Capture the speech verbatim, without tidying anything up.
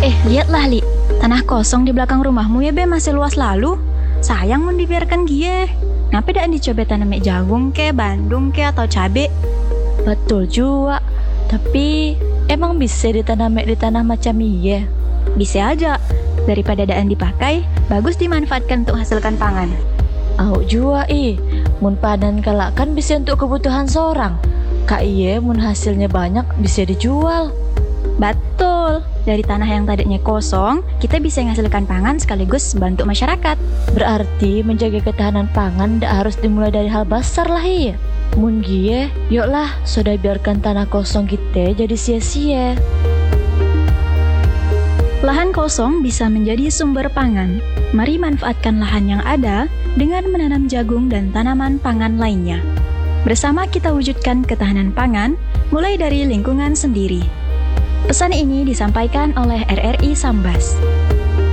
Eh, lihatlah Li, tanah kosong di belakang rumahmu ya be masih luas lalu. Sayang mun dibiarkan gie. Ngapa dak dicoba tanam jagung ke, bandung ke atau cabe? Betul juga. Tapi emang bisa ditanam di tanah macam iya? Bisa aja. Daripada daan dipakai, bagus dimanfaatkan untuk hasilkan pangan. Au juga ih, mun panen kelak kan bisa untuk kebutuhan seorang. Kak iya mun hasilnya banyak bisa dijual. Betul, dari tanah yang tadinya kosong, kita bisa menghasilkan pangan sekaligus bantu masyarakat. Berarti menjaga ketahanan pangan tidak harus dimulai dari hal besar lah iya. Mun gie, yuklah sudah biarkan tanah kosong kita jadi sia-sia. Lahan kosong bisa menjadi sumber pangan. Mari manfaatkan lahan yang ada dengan menanam jagung dan tanaman pangan lainnya. Bersama kita wujudkan ketahanan pangan, mulai dari lingkungan sendiri. Pesan ini disampaikan oleh R R I Sambas.